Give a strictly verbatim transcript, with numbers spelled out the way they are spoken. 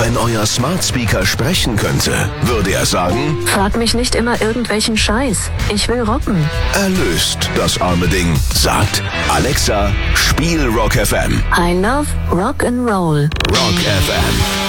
Wenn euer Smart Speaker sprechen könnte, würde er sagen: Frag mich nicht immer irgendwelchen Scheiß. Ich will rocken. Erlöst das arme Ding. Sagt: Alexa, spiel Rock F M. I love Rock and Roll. Rock F M.